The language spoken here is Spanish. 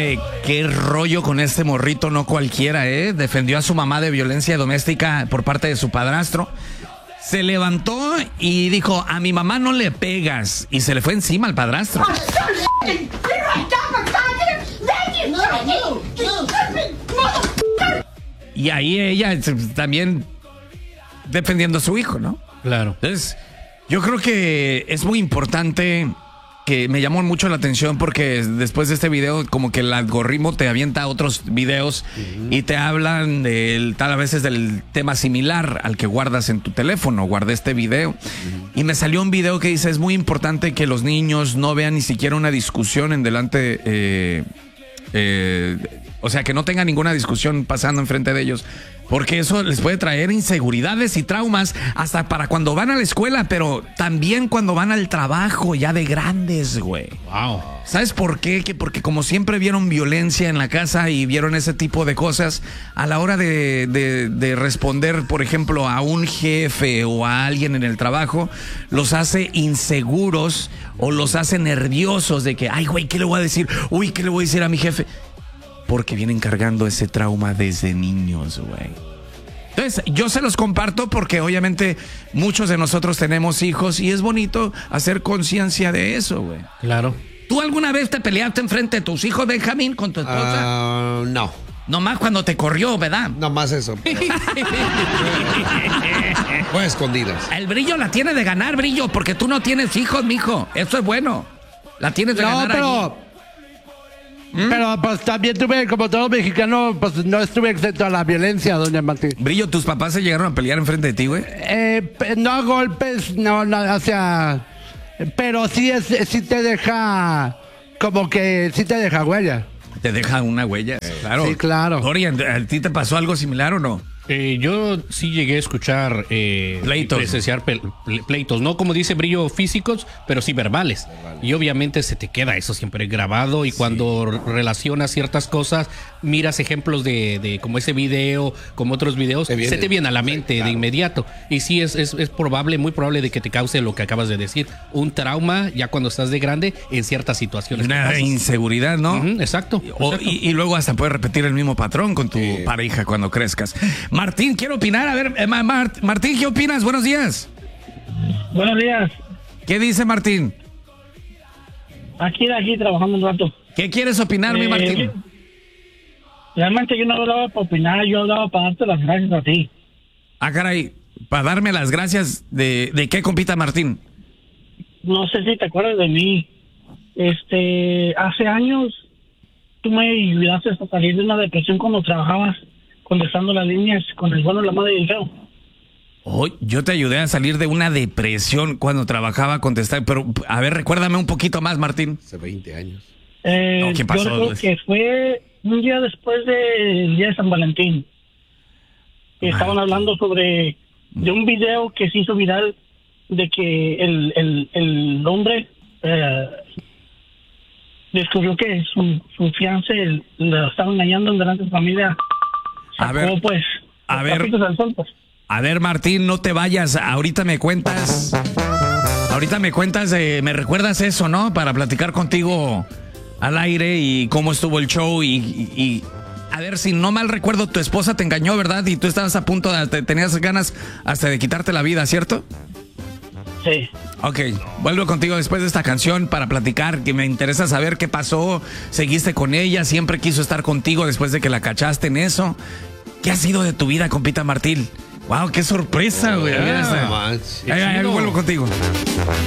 que qué rollo con este morrito, no cualquiera, defendió a su mamá de violencia doméstica por parte de su padrastro. Se levantó y dijo, a mi mamá no le pegas, y se le fue encima al padrastro. Y ahí ella también defendiendo a su hijo, ¿no? Claro. Entonces, yo creo que es muy importante, que me llamó mucho la atención porque después de este video como que el algoritmo te avienta otros videos y te hablan tal a veces del tema similar al que guardas en tu teléfono. Guardé este video y me salió un video que dice, es muy importante que los niños no vean ni siquiera una discusión en delante, o sea, que no tengan ninguna discusión pasando enfrente de ellos, porque eso les puede traer inseguridades y traumas hasta para cuando van a la escuela, pero también cuando van al trabajo ya de grandes, güey. Wow. ¿Sabes por qué? Porque como siempre vieron violencia en la casa y vieron ese tipo de cosas, a la hora de responder, por ejemplo, a un jefe o a alguien en el trabajo, los hace inseguros o los hace nerviosos de que, ay, güey, ¿qué le voy a decir? Uy, ¿qué le voy a decir a mi jefe? Porque vienen cargando ese trauma desde niños, güey. Entonces, yo se los comparto porque obviamente muchos de nosotros tenemos hijos y es bonito hacer conciencia de eso, güey. Claro. ¿Tú alguna vez te peleaste enfrente de tus hijos, Benjamín, con tu esposa? No. Nomás cuando te corrió, ¿verdad? Nomás eso. Fue escondidas. El Brillo la tiene de ganar, Brillo, porque tú no tienes hijos, mijo. Eso es bueno. La tienes de ganar allí. Pero pues también tuve, como todo mexicano, pues no estuve exento a la violencia, doña Martín. Brillo, ¿tus papás se llegaron a pelear enfrente de ti, güey? No a golpes, no, o sea, pero sí te deja, como que sí te deja huella. Te deja una huella, claro. Sí, claro. Dorian, ¿a ti te pasó algo similar o no? Yo sí llegué a escuchar pleitos. presenciar pleitos, no como dice Brillo físicos, pero sí verbales. Y obviamente se te queda eso siempre grabado y cuando relacionas ciertas cosas, miras ejemplos de como ese video, como otros videos, se te viene a la mente de inmediato. Y sí es probable, muy probable de que te cause lo que acabas de decir, un trauma ya cuando estás de grande en ciertas situaciones. Una inseguridad, ¿no? Exacto. Y luego hasta puedes repetir el mismo patrón con tu pareja cuando crezcas. Martín, quiero opinar. A ver, Martín, ¿qué opinas? Buenos días. Buenos días. ¿Qué dice Martín? Aquí trabajando un rato. ¿Qué quieres opinar, mi Martín? Realmente yo no hablaba para opinar, yo hablaba para darte las gracias a ti. Ah, caray, para darme las gracias de qué, compita Martín. No sé si te acuerdas de mí. Hace años tú me ayudaste a salir de una depresión cuando trabajabas contestando las líneas con el bueno, la madre y el feo. Oh, yo te ayudé a salir de una depresión cuando trabajaba contestar, pero a ver, recuérdame un poquito más, Martín. Hace 20 años. ¿Qué pasó? Yo creo que fue un día después del día de San Valentín. Estaban hablando de un video que se hizo viral de que el hombre descubrió que su fiancé lo estaba engañando delante de su familia. A ver, pues, a ver. Al sol, pues. A ver, Martín, no te vayas. Ahorita me cuentas, me recuerdas eso, ¿no? Para platicar contigo al aire y cómo estuvo el show y a ver, si no mal recuerdo, tu esposa te engañó, ¿verdad? Y tú estabas a punto tenías ganas hasta de quitarte la vida, ¿cierto? Sí. Ok, vuelvo contigo después de esta canción para platicar, que me interesa saber qué pasó. ¿Seguiste con ella? ¿Siempre quiso estar contigo después de que la cachaste en eso? ¿Qué ha sido de tu vida, compita Martín? Wow, qué sorpresa, güey. Ahí vuelvo contigo.